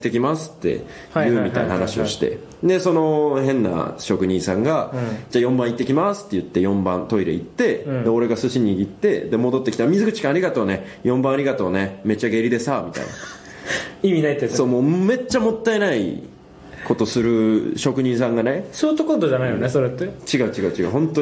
ってきますって言うみたいな話をして、でその変な職人さんが、じゃあ4番行ってきますって言って4番トイレ行って、で俺が寿司握ってで戻ってきたら、水口くんありがとうね、4番ありがとうね、めっちゃ下痢でさみたいな意味ないってやつ。 そう、もうめっちゃもったいないことする職人さんがね。 ショートコントじゃないよね、それって。 違う本当